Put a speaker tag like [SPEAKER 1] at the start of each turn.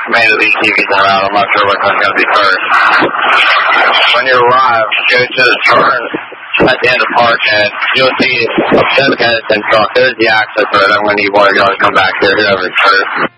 [SPEAKER 1] command of these TVs in route. I'm not sure which one's going to be first. When you arrive, go to the turn at the end of park, and you'll see a Kennison truck. There's the access road. I'm going to need one of y'all to come back here, whoever's first.